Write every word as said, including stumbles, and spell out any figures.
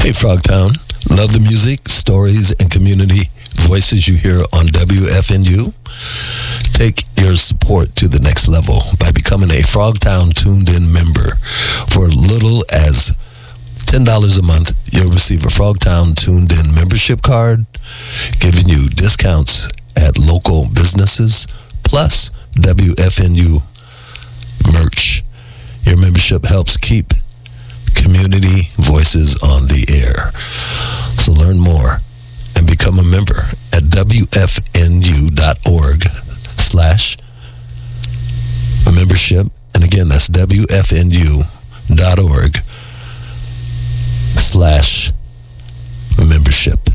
Hey, Frogtown. Love the music, stories, and community voices you hear on W F N U? Take your support to the next level by becoming a Frogtown Tuned In member. For little as ten dollars a month, you'll receive a Frogtown Tuned In membership card, giving you discounts at local businesses, plus W F N U merch. Your membership helps keep community voices on the air. So learn more and become a member at W F N U dot org slash membership. And again, that's W F N U dot org slash membership.